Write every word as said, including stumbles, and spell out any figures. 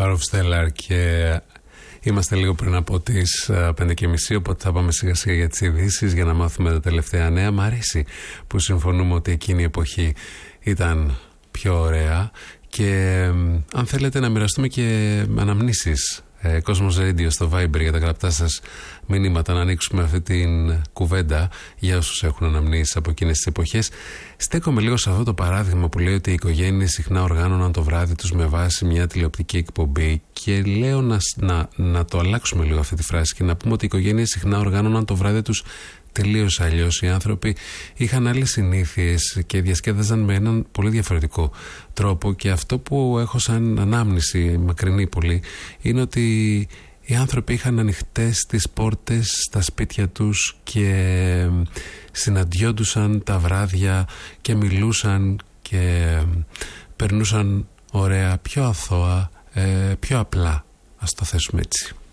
Far of Stellar και είμαστε λίγο πριν από τις πέντε και μισή, οπότε θα πάμε σιγά σιγά για τις ειδήσεις για να μάθουμε τα τελευταία νέα. Μ' αρέσει που συμφωνούμε ότι εκείνη η εποχή ήταν πιο ωραία και αν θέλετε να μοιραστούμε και αναμνήσεις, ε, Κόσμος Radio στο Viber για τα γραπτά σας μηνύματα, να ανοίξουμε αυτή την κουβέντα για όσους έχουν αναμνήσεις από εκείνες τις εποχές. Στέκομαι λίγο σε αυτό το παράδειγμα που λέει ότι οι οικογένειες συχνά οργάνωναν το βράδυ τους με βάση μια τηλεοπτική εκπομπή και λέω να, να, να το αλλάξουμε λίγο αυτή τη φράση και να πούμε ότι οι οικογένειες συχνά οργάνωναν το βράδυ τους τελείως αλλιώς. Οι άνθρωποι είχαν άλλες συνήθειες και διασκέδαζαν με έναν πολύ διαφορετικό τρόπο και αυτό που έχω σαν ανάμνηση μακρινή πολύ είναι ότι οι άνθρωποι είχαν ανοιχτές τις πόρτες στα σπίτια τους και συναντιόντουσαν τα βράδια και μιλούσαν και περνούσαν ωραία, πιο αθώα, πιο απλά, ας το θέσουμε έτσι.